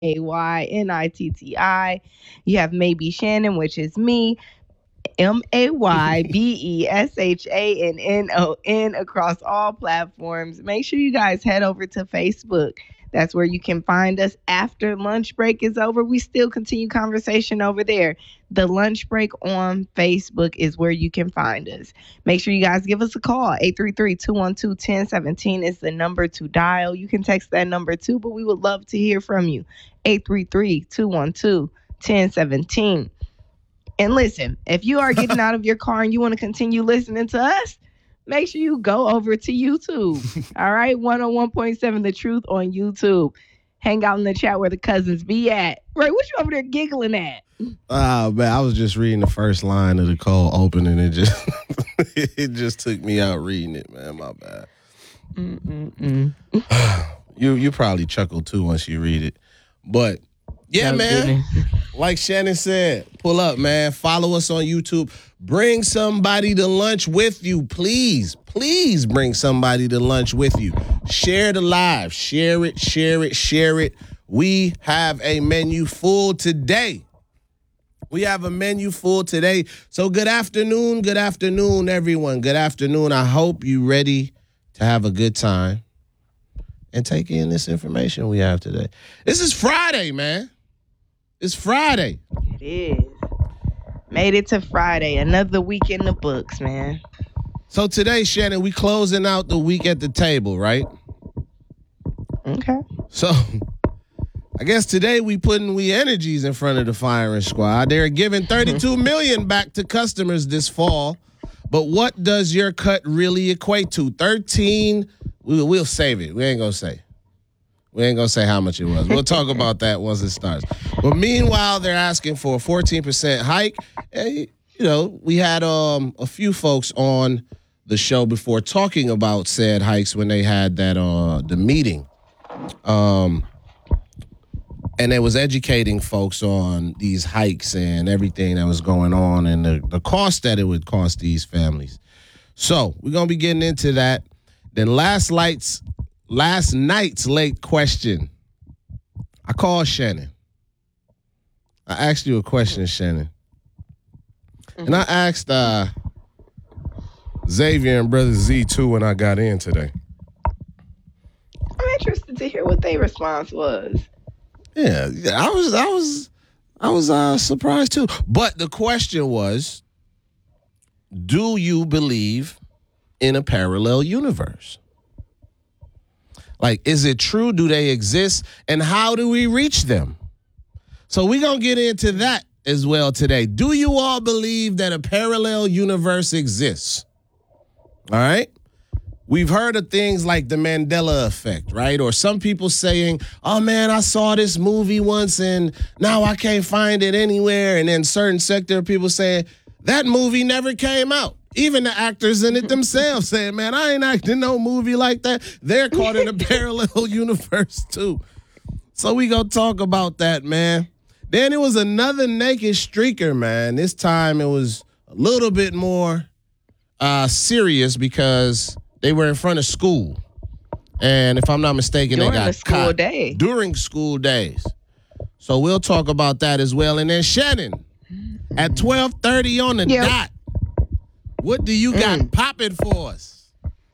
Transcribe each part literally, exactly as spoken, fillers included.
A Y N I T T I. You have Maybe Shannon, which is me. M A Y B E S H A N N O N across all platforms. Make sure you guys head over to Facebook. That's where you can find us after lunch break is over. We still continue conversation over there. The lunch break on Facebook is where you can find us. Make sure you guys give us a call. eight three three, two one two, one zero one seven is the number to dial. You can text that number too, but we would love to hear from you. eight three three, two one two, one zero one seven. And listen, if you are getting out of your car and you want to continue listening to us, make sure you go over to YouTube. All right, one oh one point seven The Truth on YouTube. Hang out in the chat where the cousins be at. Ray, what you over there giggling at? Oh, man, I was just reading the first line of the cold open, and it just it just took me out reading it, man. My bad. Mm-mm-mm. you you probably chuckle too once you read it, but. Yeah, Oh, man. goodness. Like Shannon said, pull up, man. Follow us on YouTube. Bring somebody to lunch with you, please. Please bring somebody to lunch with you. Share the live. Share it, share it, share it. We have a menu full today. We have a menu full today. So good afternoon, good afternoon, everyone. Good afternoon. I hope you're ready to have a good time and take in this information we have today. This is Friday, man. It's Friday. It is. Made it to Friday. Another week in the books, man. So today, Shannon, we closing out the week at the table, right? Okay. So I guess today we putting we energies in front of the firing squad. They're giving thirty-two million dollars back to customers this fall. But what does your cut really equate to? thirteen, we, we'll save it. We ain't going to say. We ain't going to say how much it was. We'll talk about that once it starts. But meanwhile, they're asking for a fourteen percent hike. And, you know, we had um, a few folks on the show before talking about said hikes when they had that uh, the meeting. Um, and it was educating folks on these hikes and everything that was going on and the, the cost that it would cost these families. So we're going to be getting into that. Then last night's, last night's late question. I called Shannon. I asked you a question, Shannon. Mm-hmm. And I asked uh, Xavier and Brother Z too when I got in today. I'm interested to hear what their response was. Yeah, I was, I was, I was uh, surprised too. But the question was, do you believe in a parallel universe? Like, is it true? Do they exist? And how do we reach them? So we're going to get into that as well today. Do you all believe that a parallel universe exists? All right. We've heard of things like the Mandela effect, right? Or some people saying, oh, man, I saw this movie once and now I can't find it anywhere. And then certain sector of people saying that movie never came out. Even the actors in it themselves saying, man, I ain't acting no movie like that. They're caught in a parallel universe, too. So we gonna talk about that, man. Then it was another naked streaker, man. This time it was a little bit more uh, serious because they were in front of school. And if I'm not mistaken, During they got the school caught day. during school days. So we'll talk about that as well. And then Shannon, at twelve thirty on the Yep. dot, what do you got Mm. popping for us?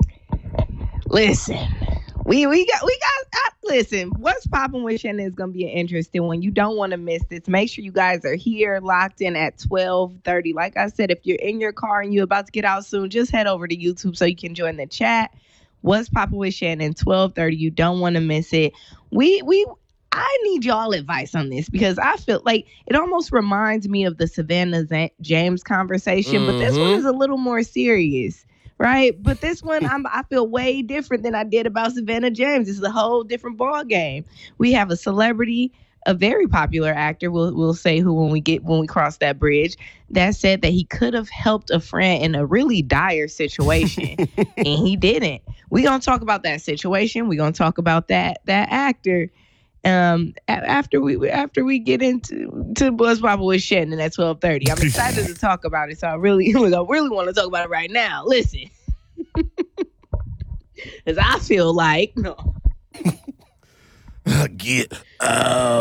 Listen, we we got we got. Uh, listen, what's popping with Shannon is gonna be an interesting one. You don't want to miss this. Make sure you guys are here, locked in at twelve thirty. Like I said, if you're in your car and you're about to get out soon, just head over to YouTube so you can join the chat. What's popping with Shannon? twelve thirty. You don't want to miss it. We we. I need y'all advice on this because I feel like it almost reminds me of the Savannah Z- James conversation, mm-hmm. but this one is a little more serious, right? But this one, I'm, I feel way different than I did about Savannah James. This is a whole different ball game. We have a celebrity, a very popular actor. We'll we'll say who when we get when we cross that bridge. That said that he could have helped a friend in a really dire situation, and he didn't. We're gonna talk about that situation. We're gonna talk about that that actor. Um, after we after we get into to Buzz Papa with Shannon at twelve thirty, I'm excited to talk about it. So I really, I really want to talk about it right now. Listen, because I feel like no. Get out.